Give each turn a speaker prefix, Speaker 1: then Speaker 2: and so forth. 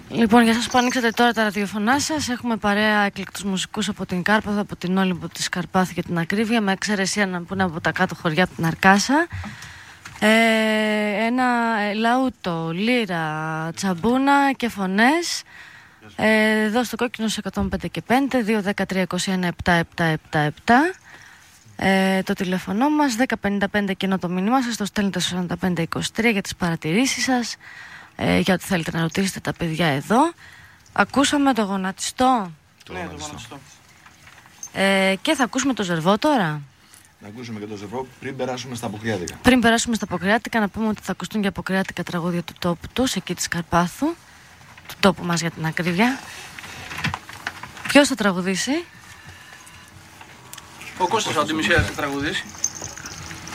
Speaker 1: Λοιπόν, για σας που ανοίξατε τώρα τα ραδιοφωνά σας, έχουμε παρέα εκλεκτούς μουσικούς από την Κάρπαθο, από την Όλυμπο της Καρπάθου για την ακρίβεια, με εξαίρεση έναν που είναι από τα κάτω χωριά, από την Αρκάσα. Ένα λαούτο, λύρα, τσαμπούνα και φωνές. Εδώ στο κόκκινο σε 105 και 5, 2-13-21-7-7-7-7. Το τηλέφωνο μας 1055 και ενώ το μήνυμά σας το στέλνετε στο 4523 για τις παρατηρήσεις σας, για ό,τι θέλετε να ρωτήσετε τα παιδιά εδώ. Ακούσαμε το γονατιστό.
Speaker 2: Ναι, το γονατιστό.
Speaker 1: Και θα ακούσουμε το Ζερβό τώρα.
Speaker 3: Να ακούσουμε και το Ζερβό πριν περάσουμε στα Αποκριάτικα.
Speaker 1: Πριν περάσουμε στα Αποκριάτικα, να πούμε ότι θα ακουστούν και αποκριάτικα τραγούδια του τόπου τους, εκεί της Καρπάθου, του τόπου μας για την ακρίβεια. Ποιος θα τραγουδήσει?
Speaker 2: Ο Κώστας ο Αντιμισιάς θα τραγουδήσει.